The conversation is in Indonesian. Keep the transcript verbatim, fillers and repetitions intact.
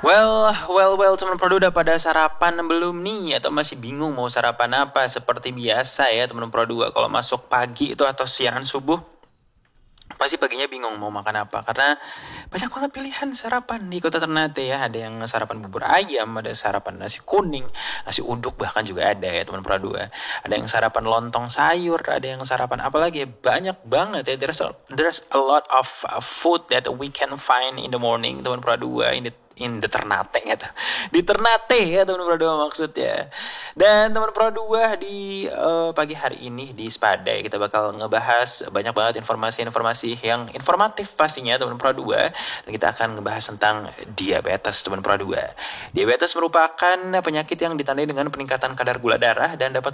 Well, well, well, teman Produ udah pada sarapan belum nih? Atau masih bingung mau sarapan apa? Seperti biasa ya teman Produ, kalau masuk pagi itu atau siangan subuh, pasti paginya bingung mau makan apa. Karena banyak banget pilihan sarapan di kota Ternate ya. Ada yang sarapan bubur ayam, ada sarapan nasi kuning, nasi uduk bahkan juga ada ya teman Produ. Ada yang sarapan lontong sayur, ada yang sarapan apa lagi? Banyak banget ya. There's a, there's a lot of uh, food that we can find in the morning teman Produ, in the in the Ternate gitu. Di Ternate ya teman Pro dua maksudnya. Dan teman Pro dua di uh, pagi hari ini di Spadai kita bakal ngebahas banyak banget informasi-informasi yang informatif pastinya teman Pro dua. Dan kita akan ngebahas tentang diabetes teman Pro dua. Diabetes merupakan penyakit yang ditandai dengan peningkatan kadar gula darah dan dapat